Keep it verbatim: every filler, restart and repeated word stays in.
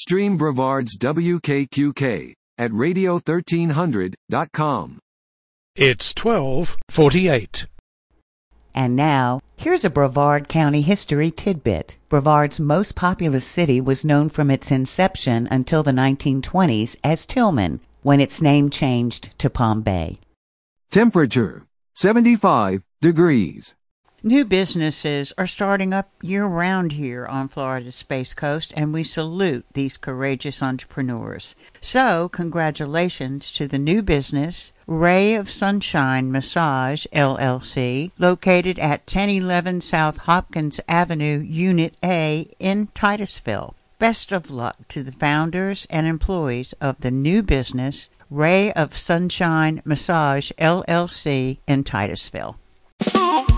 Stream Brevard's W K Q K at radio thirteen hundred dot com. It's twelve forty-eight. And now, here's a Brevard County history tidbit. Brevard's most populous city was known from its inception until the nineteen twenties as Tillman, when its name changed to Palm Bay. Temperature, seventy-five degrees. New businesses are starting up year-round here on Florida's Space Coast, and we salute these courageous entrepreneurs. So, congratulations to the new business, Ray of Sunshine Massage, L L C, located at ten eleven South Hopkins Avenue, Unit A in Titusville. Best of luck to the founders and employees of the new business, Ray of Sunshine Massage, L L C in Titusville.